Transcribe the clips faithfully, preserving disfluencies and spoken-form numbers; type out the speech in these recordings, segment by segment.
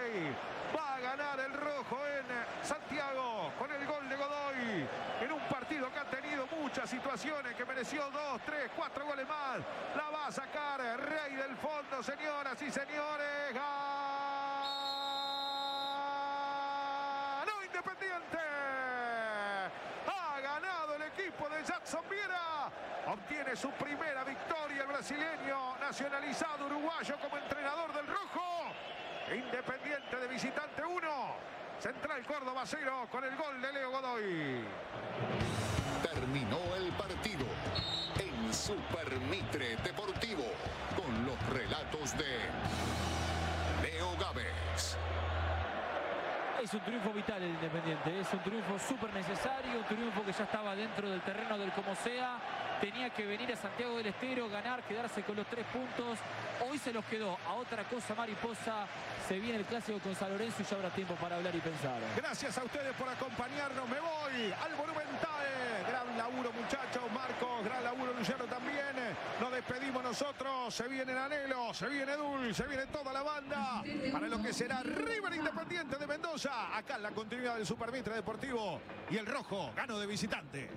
Uruguay. Va a ganar el rojo en Santiago con el gol de Godoy. En un partido que ha tenido muchas situaciones, que mereció dos, tres, cuatro goles más. La va a sacar Rey del Fondo, señoras y señores. ¡Ganó Independiente! Ha ganado el equipo de Jackson Viera. Obtiene su primera victoria el brasileño nacionalizado uruguayo como entrenador del rojo. Independiente de visitante uno. Central Córdoba cero con el gol de Leo Godoy. Terminó el partido en Super Mitre Deportivo con los relatos de Leo Gávez. Es un triunfo vital el Independiente, es un triunfo súper necesario, un triunfo que ya estaba dentro del terreno del como sea. Tenía que venir a Santiago del Estero, ganar, quedarse con los tres puntos. Hoy se los quedó a otra cosa mariposa. Se viene el clásico con San Lorenzo y ya habrá tiempo para hablar y pensar. Gracias a ustedes por acompañarnos. Me voy al Monumental. Gran laburo, muchachos. Marcos, gran laburo, Luciano también. Nos despedimos nosotros. Se viene Anhelo, se viene Dul, se viene toda la banda para lo que será River Independiente de Mendoza. Acá en la continuidad del Super Mitre Deportivo. Y el rojo ganó de visitante.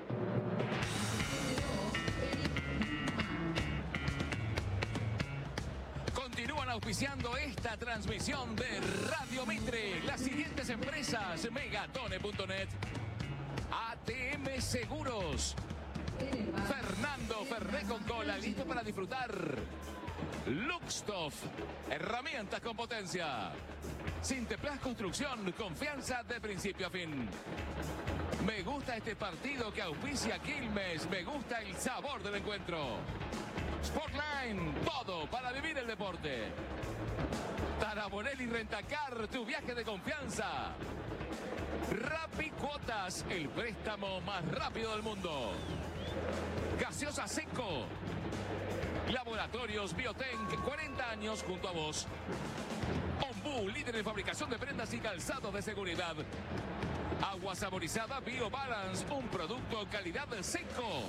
Continúan auspiciando esta transmisión de Radio Mitre. Las siguientes empresas: Megatone punto net, A T M Seguros, Fernando Ferré con cola, listo para disfrutar. Luxtoff, herramientas con potencia. Sinteplas Construcción, confianza de principio a fin. Me gusta este partido que auspicia Quilmes. Me gusta el sabor del encuentro. Sportline, todo para vivir el deporte. Tarabonelli Rentacar, tu viaje de confianza. Rappi Cuotas, el préstamo más rápido del mundo. Gaseosa Seco. Laboratorios Biotenc, cuarenta años junto a vos. Ombú, líder en fabricación de prendas y calzados de seguridad. Agua saborizada BioBalance, un producto calidad Seco.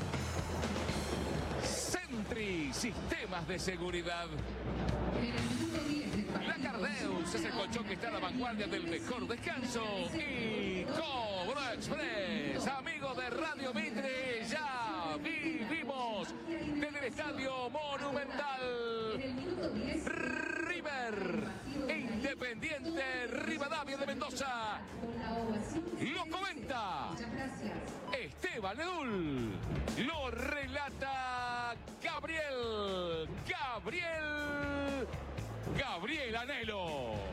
Sentry, sistemas de seguridad. La Cardeus es el colchón que está a la vanguardia del mejor descanso. Y Cobro Express, amigos de Radio Mitre, ya vivimos desde el Estadio Monumental. River e Independiente Rivadavia de Mendoza. Lo comenta Esteban Edul. Lo relata Gabriel. Gabriel. Gabriel Anhelo.